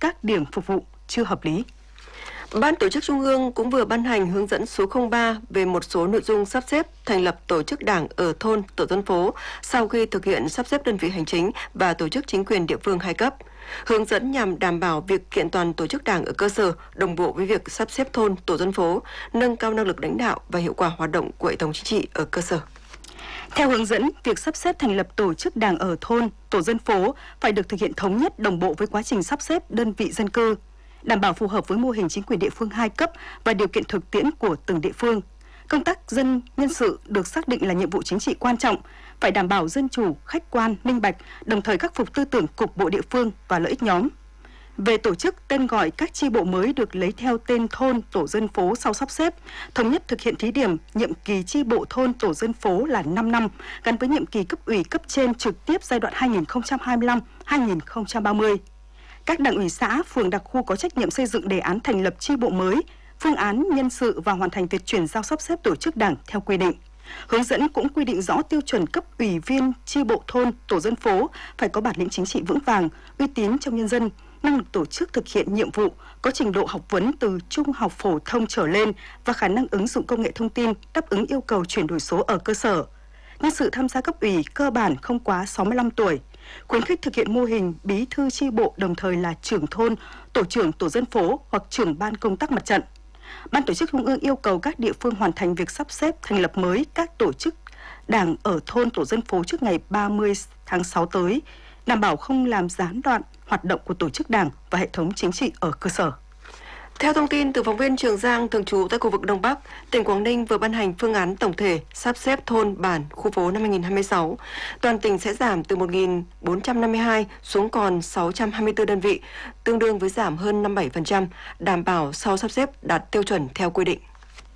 các điểm phục vụ chưa hợp lý. Ban Tổ chức Trung ương cũng vừa ban hành hướng dẫn số 03 về một số nội dung sắp xếp thành lập tổ chức đảng ở thôn, tổ dân phố sau khi thực hiện sắp xếp đơn vị hành chính và tổ chức chính quyền địa phương hai cấp. Hướng dẫn nhằm đảm bảo việc kiện toàn tổ chức đảng ở cơ sở đồng bộ với việc sắp xếp thôn, tổ dân phố, nâng cao năng lực lãnh đạo và hiệu quả hoạt động của hệ thống chính trị ở cơ sở. Theo hướng dẫn, việc sắp xếp thành lập tổ chức đảng ở thôn, tổ dân phố phải được thực hiện thống nhất đồng bộ với quá trình sắp xếp đơn vị dân cư, đảm bảo phù hợp với mô hình chính quyền địa phương hai cấp và điều kiện thực tiễn của từng địa phương. Công tác nhân sự được xác định là nhiệm vụ chính trị quan trọng, phải đảm bảo dân chủ, khách quan, minh bạch, đồng thời khắc phục tư tưởng cục bộ địa phương và lợi ích nhóm. Về tổ chức, tên gọi các chi bộ mới được lấy theo tên thôn, tổ dân phố sau sắp xếp, thống nhất thực hiện thí điểm nhiệm kỳ chi bộ thôn, tổ dân phố là 5 năm, gắn với nhiệm kỳ cấp ủy cấp trên trực tiếp giai đoạn 2025-2030. Các đảng ủy xã, phường đặc khu có trách nhiệm xây dựng đề án thành lập chi bộ mới, phương án nhân sự và hoàn thành việc chuyển giao sắp xếp tổ chức đảng theo quy định. Hướng dẫn cũng quy định rõ tiêu chuẩn cấp ủy viên chi bộ thôn, tổ dân phố phải có bản lĩnh chính trị vững vàng, uy tín trong nhân dân, năng lực tổ chức thực hiện nhiệm vụ, có trình độ học vấn từ trung học phổ thông trở lên và khả năng ứng dụng công nghệ thông tin đáp ứng yêu cầu chuyển đổi số ở cơ sở. Nhân sự tham gia cấp ủy cơ bản không quá 65 tuổi. Khuyến khích thực hiện mô hình bí thư chi bộ đồng thời là trưởng thôn, tổ trưởng tổ dân phố hoặc trưởng ban công tác mặt trận. Ban Tổ chức Trung ương yêu cầu các địa phương hoàn thành việc sắp xếp thành lập mới các tổ chức đảng ở thôn, tổ dân phố trước ngày 30 tháng 6 tới, đảm bảo không làm gián đoạn hoạt động của tổ chức đảng và hệ thống chính trị ở cơ sở. Theo thông tin từ phóng viên Trường Giang thường trú tại khu vực Đông Bắc, tỉnh Quảng Ninh vừa ban hành phương án tổng thể sắp xếp thôn, bản, khu phố năm 2026. Toàn tỉnh sẽ giảm từ 1.452 xuống còn 624 đơn vị, tương đương với giảm hơn 57%, đảm bảo sau sắp xếp đạt tiêu chuẩn theo quy định.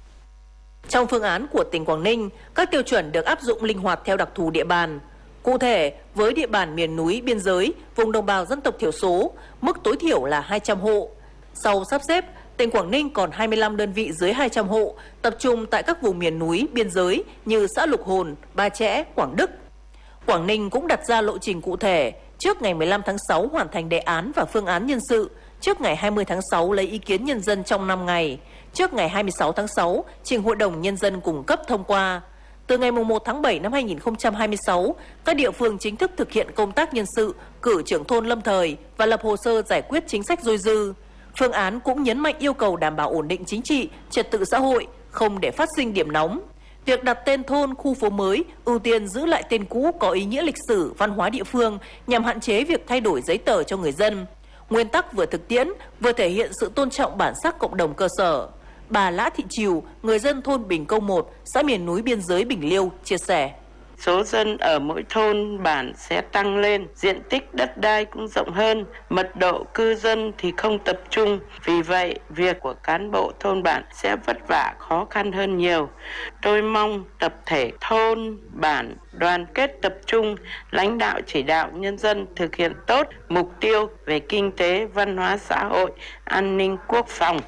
Trong phương án của tỉnh Quảng Ninh, các tiêu chuẩn được áp dụng linh hoạt theo đặc thù địa bàn. Cụ thể, với địa bàn miền núi, biên giới, vùng đồng bào dân tộc thiểu số, mức tối thiểu là 200 hộ. Sau sắp xếp, tỉnh Quảng Ninh còn 25 đơn vị dưới 200 hộ, tập trung tại các vùng miền núi, biên giới như xã Lục Hồn, Ba Chẽ, Quảng Đức. Quảng Ninh cũng đặt ra lộ trình cụ thể, trước ngày 15 tháng 6 hoàn thành đề án và phương án nhân sự, trước ngày 20 tháng 6 lấy ý kiến nhân dân trong 5 ngày, trước ngày 26 tháng 6 trình Hội đồng Nhân dân cung cấp thông qua. Từ ngày 1 tháng 7 năm 2026, các địa phương chính thức thực hiện công tác nhân sự, cử trưởng thôn lâm thời và lập hồ sơ giải quyết chính sách dôi dư. Phương án cũng nhấn mạnh yêu cầu đảm bảo ổn định chính trị, trật tự xã hội, không để phát sinh điểm nóng. Việc đặt tên thôn, khu phố mới ưu tiên giữ lại tên cũ có ý nghĩa lịch sử, văn hóa địa phương nhằm hạn chế việc thay đổi giấy tờ cho người dân. Nguyên tắc vừa thực tiễn, vừa thể hiện sự tôn trọng bản sắc cộng đồng cơ sở. Bà Lã Thị Triều, người dân thôn Bình Công 1, xã miền núi biên giới Bình Liêu, chia sẻ. Số dân ở mỗi thôn bản sẽ tăng lên, diện tích đất đai cũng rộng hơn, mật độ cư dân thì không tập trung. Vì vậy, việc của cán bộ thôn bản sẽ vất vả khó khăn hơn nhiều. Tôi mong tập thể thôn, bản đoàn kết tập trung, lãnh đạo chỉ đạo nhân dân thực hiện tốt mục tiêu về kinh tế, văn hóa xã hội, an ninh quốc phòng.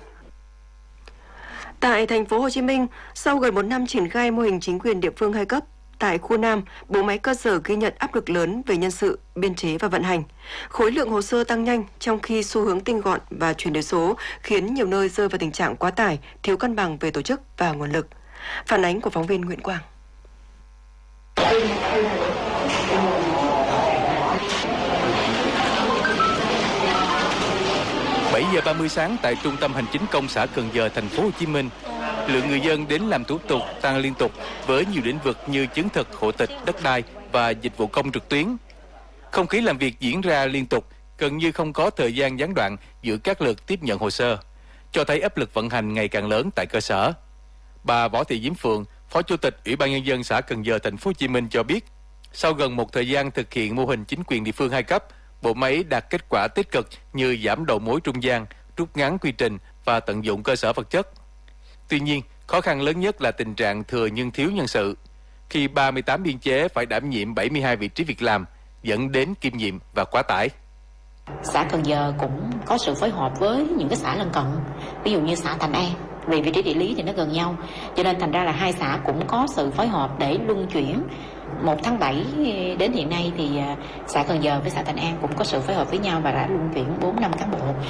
Tại thành phố Hồ Chí Minh, sau gần 1 năm triển khai mô hình chính quyền địa phương hai cấp, tại khu Nam, bộ máy cơ sở ghi nhận áp lực lớn về nhân sự, biên chế và vận hành. Khối lượng hồ sơ tăng nhanh trong khi xu hướng tinh gọn và chuyển đổi số khiến nhiều nơi rơi vào tình trạng quá tải, thiếu cân bằng về tổ chức và nguồn lực. Phản ánh của phóng viên Nguyễn Quang. 7 giờ 30 sáng tại Trung tâm Hành chính công xã Cần Giờ, thành phố Hồ Chí Minh, lượng người dân đến làm thủ tục tăng liên tục với nhiều lĩnh vực như chứng thực, hộ tịch, đất đai và dịch vụ công trực tuyến. Không khí làm việc diễn ra liên tục, gần như không có thời gian gián đoạn giữa các lượt tiếp nhận hồ sơ, cho thấy áp lực vận hành ngày càng lớn tại cơ sở. Bà Võ Thị Diễm Phượng, Phó Chủ tịch Ủy ban Nhân dân xã Cần Giờ, thành phố Hồ Chí Minh cho biết, sau gần một thời gian thực hiện mô hình chính quyền địa phương hai cấp, bộ máy đạt kết quả tích cực như giảm đầu mối trung gian, rút ngắn quy trình và tận dụng cơ sở vật chất. Tuy nhiên, khó khăn lớn nhất là tình trạng thừa nhưng thiếu nhân sự, khi 38 biên chế phải đảm nhiệm 72 vị trí việc làm, dẫn đến kiêm nhiệm và quá tải. Xã Cần Giờ cũng có sự phối hợp với những cái xã lân cận, ví dụ như xã Thành An, vì vị trí địa lý thì nó gần nhau, cho nên thành ra là hai xã cũng có sự phối hợp để luân chuyển. 1 tháng 7 đến hiện nay thì xã Cần Giờ với xã Thành An cũng có sự phối hợp với nhau và đã luân chuyển 4-5 cán bộ.